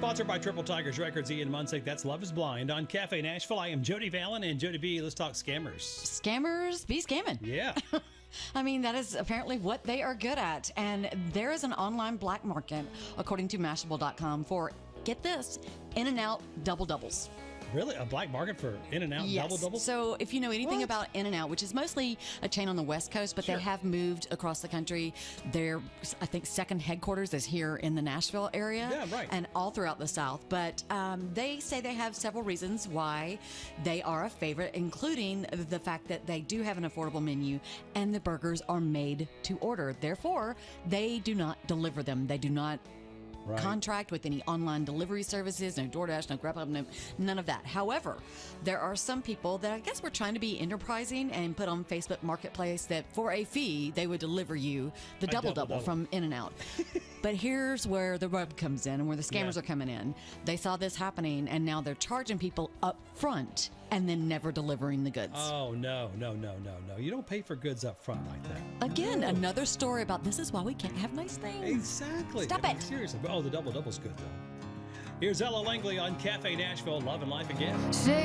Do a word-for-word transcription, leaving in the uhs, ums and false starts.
Sponsored by Triple Tigers Records, Ian Munsick. That's Love is Blind on Cafe Nashville. I am Jody Vallon and Jody B. Let's talk scammers. Scammers be scamming. Yeah. I mean, that is apparently what they are good at. And there is an online black market, according to Mashable dot com, for, get this, In-N-Out double doubles. Really? A black market for In-N-Out Yes. double doubles? So if you know anything What? about In-N-Out, which is mostly a chain on the West Coast, but Sure. they have moved across the country. Their, I think, second headquarters is here in the Nashville area. Yeah, right. And all throughout the South. But um, they say they have several reasons why they are a favorite, including the fact that they do have an affordable menu and the burgers are made to order. Therefore, they do not deliver them. They do not Right. contract with any online delivery services, no DoorDash, no Grubhub, no, none of that. However, there are some people that I guess were trying to be enterprising and put on Facebook Marketplace that for a fee, they would deliver you the double double double-double. from In-N-Out. But here's where the rub comes in and where the scammers Yeah. are coming in. They saw this happening and now they're charging people up front and then never delivering the goods. Oh, no, no, no, no, no. You don't pay for goods up front like that. Again, No. another story about this is why we can't have nice things. Exactly. Stop I mean, it. Seriously. Oh, the double double's good, though. Here's Ella Langley on Cafe Nashville. Love and Life again.